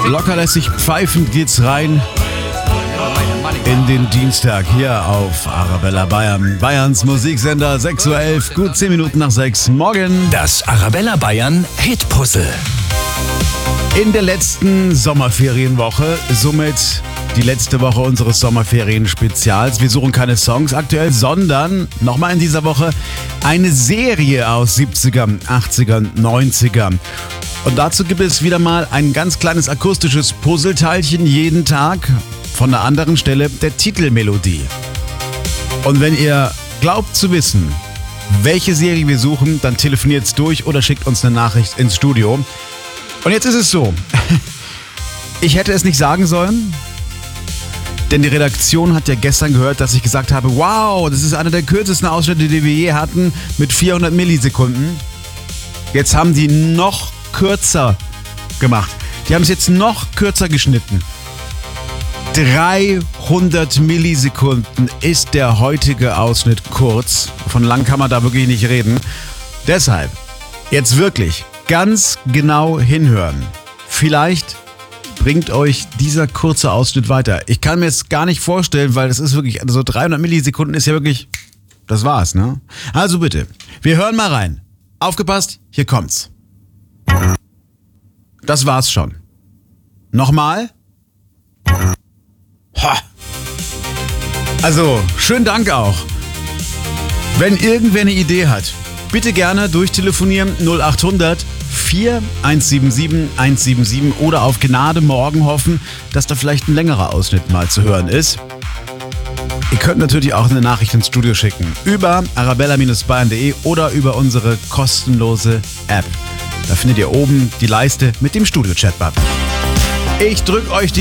Lockerlässig pfeifend geht's rein in den Dienstag hier auf Arabella Bayern. Bayerns Musiksender, 6:11 Uhr, gut 10 Minuten nach 6. Morgen. Das Arabella Bayern Hitpuzzle. In der letzten Sommerferienwoche, somit die letzte Woche unseres Sommerferien-Spezials. Wir suchen keine Songs aktuell, sondern nochmal in dieser Woche eine Serie aus 70er, 80er, 90er. Und dazu gibt es wieder mal ein ganz kleines akustisches Puzzleteilchen jeden Tag von der anderen Stelle der Titelmelodie. Und wenn ihr glaubt zu wissen, welche Serie wir suchen, dann telefoniert's durch oder schickt uns eine Nachricht ins Studio. Und jetzt ist es so, ich hätte es nicht sagen sollen, denn die Redaktion hat ja gestern gehört, dass ich gesagt habe, wow, das ist einer der kürzesten Ausschnitte, die wir je hatten, mit 400 Millisekunden. Jetzt haben die noch kürzer gemacht. Die haben es jetzt noch kürzer geschnitten. 300 Millisekunden ist der heutige Ausschnitt kurz. Von lang kann man da wirklich nicht reden. Deshalb, jetzt wirklich ganz genau hinhören. Vielleicht bringt euch dieser kurze Ausschnitt weiter. Ich kann mir es gar nicht vorstellen, weil das ist wirklich, also 300 Millisekunden ist ja wirklich, das war's, ne? Also bitte, wir hören mal rein. Aufgepasst, hier kommt's. Das war's schon. Nochmal. Ha. Also, schönen Dank auch. Wenn irgendwer eine Idee hat, bitte gerne durchtelefonieren 0800 4177 177 oder auf Gnade morgen hoffen, dass da vielleicht ein längerer Ausschnitt mal zu hören ist. Ihr könnt natürlich auch eine Nachricht ins Studio schicken über arabella-bayern.de oder über unsere kostenlose App. Da findet ihr oben die Leiste mit dem Studio-Chat-Button. Ich drücke euch die